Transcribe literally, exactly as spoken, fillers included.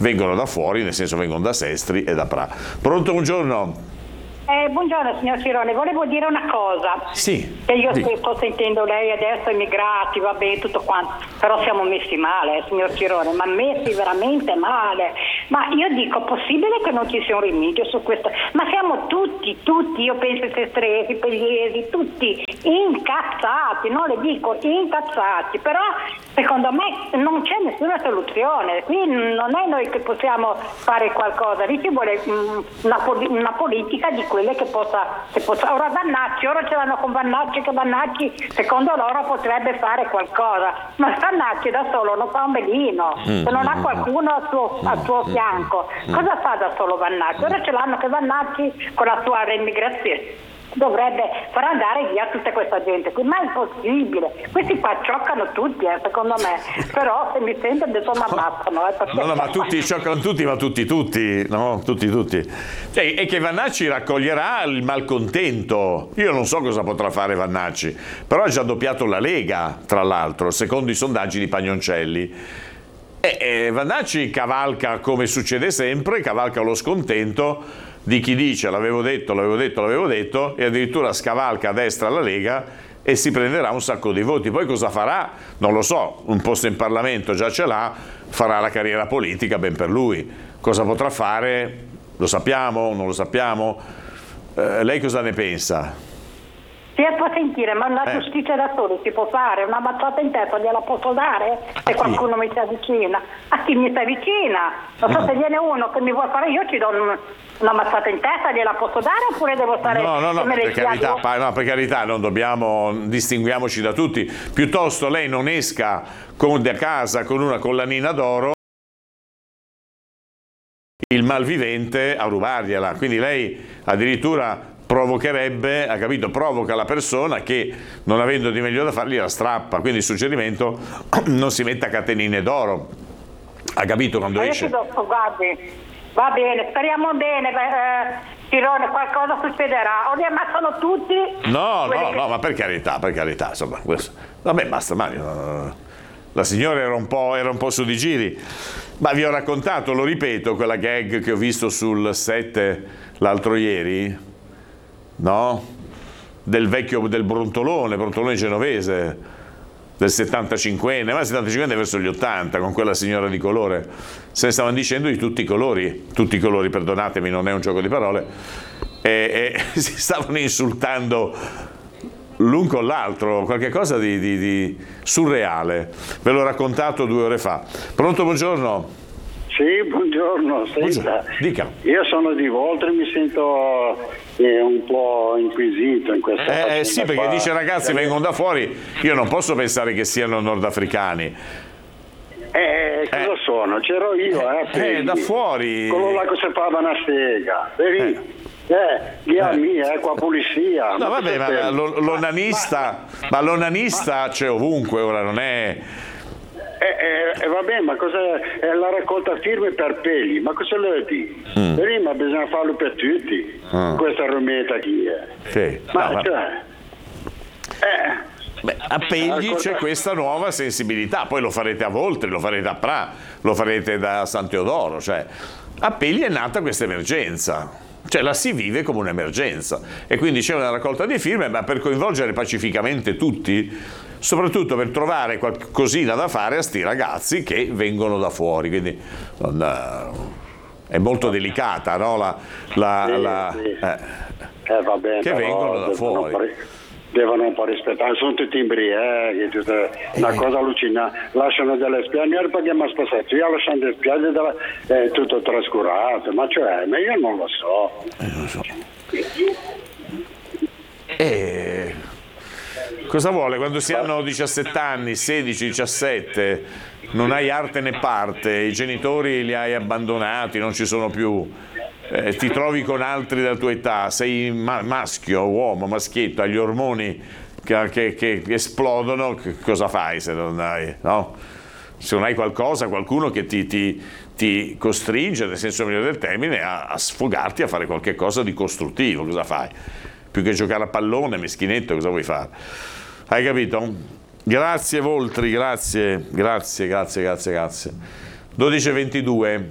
vengono da fuori, nel senso vengono da Sestri e da Pra. Pronto, buongiorno. Eh, buongiorno signor Cirone, volevo dire una cosa. Sì. Che io Dica. sto sentendo lei adesso, immigrati, va bene, tutto quanto, però siamo messi male, eh, signor Cirone, ma messi veramente male. Ma io dico, possibile che non ci sia un rimedio su questo? Ma siamo tutti, tutti, io penso i sestresi, i pugliesi, tutti incazzati, non le dico incazzati, però secondo me non c'è nessuna soluzione, qui non è noi che possiamo fare qualcosa, lì ci vuole mh, una, poli- una politica di quelle che possa, che possa. Ora Vannacci, ora ce l'hanno con Vannacci, che Vannacci secondo loro potrebbe fare qualcosa, ma Vannacci da solo non fa un belino, mm, se non ha qualcuno al suo, al suo fianco, cosa fa da solo Vannacci? Ora ce l'hanno che Vannacci con la sua reimmigrazione dovrebbe far andare via tutta questa gente qui, ma è impossibile, questi qua cioccano tutti, eh, secondo me, però se mi sento adesso mi ammazzano, eh, perché... No, no, ma tutti cioccano tutti, ma tutti, tutti, no? Tutti, tutti. Cioè, e che Vannacci raccoglierà il malcontento. Io non so cosa potrà fare Vannacci, però ha già doppiato la Lega, tra l'altro, secondo i sondaggi di Pagnoncelli. E, e Vannacci cavalca, come succede sempre, cavalca lo scontento di chi dice l'avevo detto, l'avevo detto, l'avevo detto, e addirittura scavalca a destra la Lega e si prenderà un sacco di voti. Poi cosa farà? Non lo so, un posto in Parlamento già ce l'ha, farà la carriera politica, ben per lui. Cosa potrà fare? Lo sappiamo? Non lo sappiamo? Eh, lei cosa ne pensa? Si può sentire, ma la Eh. giustizia da solo si può fare, una mazzata in testa gliela posso dare se qualcuno mi si avvicina. A chi mi si avvicina? Non so se viene uno che mi vuole fare, io ci do un, una mazzata in testa, gliela posso dare oppure devo stare... No, no, no, come le per carità, chiavi? pa- no, per carità, non dobbiamo, distinguiamoci da tutti. Piuttosto lei non esca con, da casa con una collanina d'oro il malvivente a rubargliela. Quindi lei addirittura provocherebbe, ha capito, provoca la persona che, non avendo di meglio da fargli, la strappa. Quindi il suggerimento: non si metta catenine d'oro, ha capito, quando Ma io esce. ti do, guardi, va bene, speriamo bene, eh, Cirone, qualcosa succederà, o li ammazzano tutti. No, quelli no, che- no, ma per carità, per carità, insomma, questo. Vabbè, basta, Mario. La signora era un po', era un po' su di giri, ma vi ho raccontato, lo ripeto, quella gag che ho visto sul set l'altro ieri, no? Del vecchio, del brontolone, brontolone genovese, del settantacinquenne, ma il settantacinquenne verso gli ottanta, con quella signora di colore. Se ne stavano dicendo di tutti i colori, tutti i colori, perdonatemi, non è un gioco di parole, e, e si stavano insultando l'un con l'altro, qualche cosa di, di, di surreale. Ve l'ho raccontato due ore fa. Pronto, buongiorno. Sì, buongiorno, senta, Buongiorno. Dica. io sono di Voltri, mi sento eh, un po' inquisito in questa Eh faccenda sì, perché qua. dice ragazzi vengono da fuori, io non posso pensare che siano nordafricani. Eh, cosa Eh. sono? C'ero io, eh, Eh, quindi. da fuori. Quello là che sapeva una sega, vedi? Eh, via Eh. mia, eh, qua polizia. No, vabbè, cosa ma stai- lo- l'onanista, ma l'onanista c'è ovunque, ora non è... Eh, eh, eh, vabbè, ma cosa è la raccolta firme per peli? Ma cosa le dici? Mm. Vedi, ma bisogna farlo per tutti, Ah. questa rometta chi è? Sì. Ma No, ma- cioè... Eh... Beh, a Pegli c'è questa nuova sensibilità, poi lo farete a Voltri, lo farete a Pra, lo farete da San Teodoro, cioè a Pegli è nata questa emergenza, cioè la si vive come un'emergenza e quindi c'è una raccolta di firme, ma per coinvolgere pacificamente tutti, soprattutto per trovare qualcosina da fare a sti ragazzi che vengono da fuori, quindi non, eh, è molto delicata, no? La, la, Sì, la, sì. eh, Eh, va bene, che però vengono da devono fuori. un po' ri- devono un po' rispettare, sono tutti imbriachi, tutte- una cosa allucinante, lasciano delle spiagge, mi perché mi spassato via, lasciano delle spiagge, della- è tutto trascurato, ma cioè, ma io non lo so. Eh, non lo so. E cosa vuole? Quando si hanno diciassette anni, sedici, diciassette, non hai arte né parte, i genitori li hai abbandonati, non ci sono più, eh, ti trovi con altri della tua età, sei ma- maschio, uomo, maschietto, hai gli ormoni che, che- che esplodono, che cosa fai se non hai, no? Se non hai qualcosa, qualcuno che ti, ti- ti costringe, nel senso migliore del termine, a, a sfogarti, a fare qualche cosa di costruttivo, cosa fai? Più che giocare a pallone, meschinetto, cosa vuoi fare? Hai capito? Grazie Voltri, grazie, grazie, grazie, grazie, grazie. dodici e ventidue.